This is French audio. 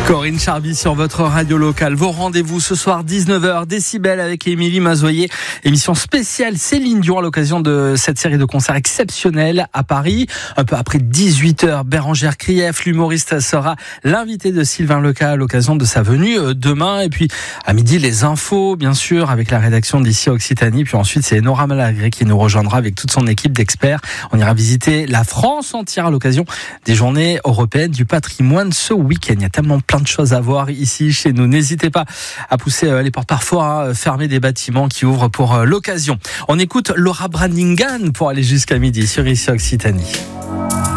Corinne Charby sur votre radio locale. Vos rendez-vous ce soir 19h, Décibel avec Émilie Mazoyer. Émission spéciale Céline Dion à l'occasion de cette série de concerts exceptionnels à Paris. Un peu après 18h, Bérangère Krief, l'humoriste, sera l'invité de Sylvain Leca à l'occasion de sa venue demain. Et puis à midi, les infos, bien sûr, avec la rédaction d'ici Occitanie. Puis ensuite, c'est Nora Malagré qui nous rejoindra avec toute son équipe d'experts. On ira visiter la France entière à l'occasion des journées européennes du patrimoine ce week-end. Il y a tellement plein de choses à voir ici chez nous. N'hésitez pas à pousser les portes, parfois fermer des bâtiments qui ouvrent pour l'occasion. On écoute Laura Branigan pour aller jusqu'à midi sur ici Occitanie.